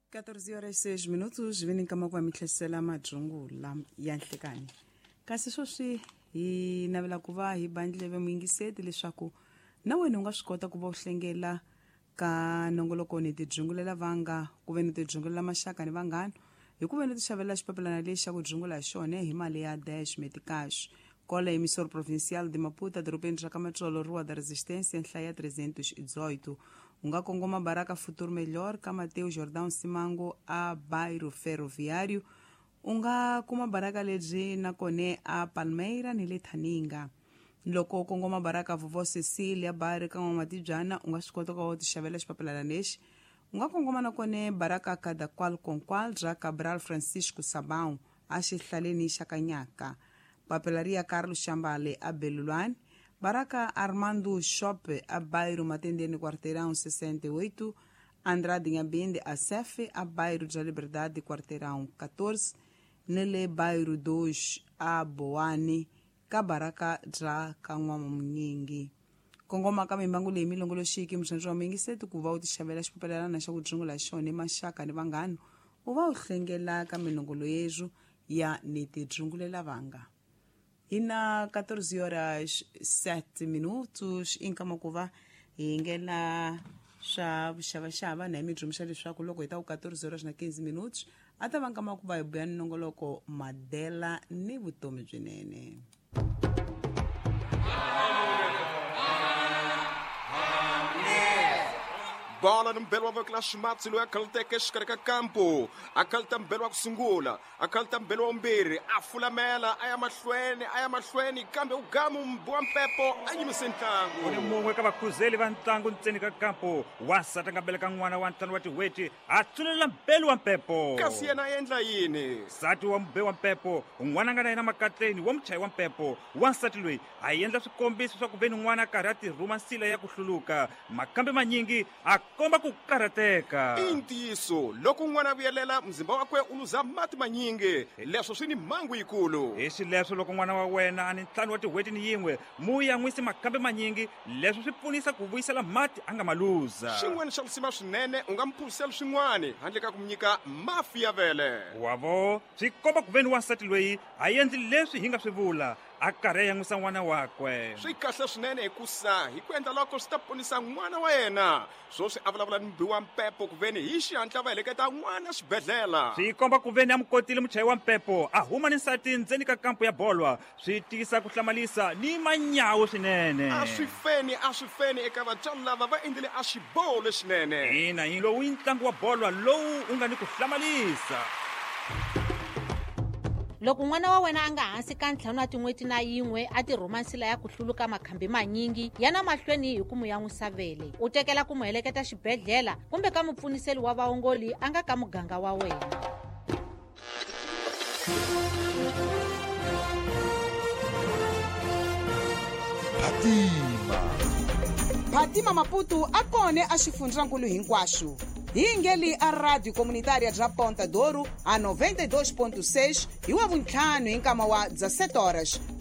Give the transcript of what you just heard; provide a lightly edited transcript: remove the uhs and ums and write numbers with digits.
14:06 vini kama kwa mitlhesela majungula ya nhlekani kasi sweswi hi navela ku va hi bandleve muingiseti leswaku na wena u nga swi kota ku va u hlengela ka nongoloko ni tijungulela vanga ku ve ni tijungulela maxaka ni vanghana hi ku ve ni ti xavela xipapilana lexi xa ku jungula hi xona hi mali ya dash medicash kola emissora provincial de Maputo doropeni ra ka Matsolo Rua da Resistência nhlaya 318 u nga kongoma baraka Futuro Melhor ka Mateu Jordão Simango a bairro ferroviário u nga kuma baraka lebyi na kone a Palmeira ni le Thaninga loko kongoma baraka vovó Cecília bairro ka N'wamatibyana u nga swi kota ku ti xavela xipapilana lexi u nga kongoma na kone baraka kada kwal konkwal ra Cabral Francisco Sabão a xihlaleni xa Kanyaka Papelaria Carlos Chambale a Belulwane Baraka Armando Shop a bairro Matendeni Quarteirão 68 Andrade Nhambinde a Cefe a bairro da Liberdade Quarteirão 14 Nele bairro 2 a Boane ka baraka dra ka N'wamunyingi kongoma ka mimbangu leyi milongolo xiki mutsandzi wa mingiseti ku va u ti xavela xipapelana xa ku jungula xona maxaka ni vanghana u va u hlengela ka minongolo yezu ya ni ti jungulela vanga hina 14:07 inkama ku va hi ngena swa vuxavaxava na hi mi byimisa leswaku loko hi ta ku 14:15 a ta va nkama ku va hi buya ni nongoloko madela ni vutomi byinene bola no mbelo wa kla Schmatsi lo yakalteke xikarhi ka kampo akalta mbelo wa kusungula akalta mbelo wa mbirhi a fulamela aya mahlweni kambe ugamu mbuwa mpepo a yimise ntlangu kuni mumwe ka vakhuzeli va ntlangu ntseni ka kampo wasata nga beleka n'wana wa ntlhanu wa tiweti a tsulela mbelo wa mpepo kasi yena a endla yini nsati wa mbe wa mpepo n'wana nga na yena makatleni wa muchayi wa mpepo wansati loyi a endla swikombiso swa ku veni n'wana karhi a tirhuma nsila ya ku hluluka makambe manyingi a komba ku karhateka i ntiyiso loko n'wana vuyelela mzimba wakwe u luza mati manyingi leswo swi ni mhangu yikulu hi swileswo loko n'wana wa wena a ni ntlhanu wa tiweti ni yin'we mu ya n'wisi makambe manyingi leswi swi pfunisa ku vuyisela mati a nga ma luza xin'wana xa lusima swinene u nga mphurisela swin'wana handle ka ku nyika mafi ya vele wavo swi komba ku veni wansati loyi a endli leswi hi nga swi vula a karhi ya n'wisa n'wana wakwe swi kahle swinene hikusa hi ku endla loko swi ta ponisa n'wana wa yena swoswi a vulavula ni mbiwa mpepo ku veni hi xihatla va heleketa n'wana xibedhlela swi komba ku veni a mukotile muchayi wa mpepo a huma ni nsati ndzeni ka kampo ya bolwa swi tisa ku hlamalisa ni manyawu swinene a swi feni eka vatswari lava va endlile a xiboho lexinene ina hi lowu i ntlangu wa bolwa lowu u nga ni ku hlamalisa loko n'wana wa wena a nga hansi ka ntlhanu wa tin'weti na yin'we a tirhuma nsila ya ku hluluka makhambi manyingi yana mahlweni hi ku mu ya n'wisa vele u tekela ku mu heleketa xibedhlela kumbe ka mupfuniseli wa vaongoli a nga ka muganga wa wena Phatima Maputo a kone a xifundzankulu hinkwaswo hi ngeli a radio comunitária bya Ponta Douro a 92.6 hi wa vuntlhanu hi nkama wa 17 horas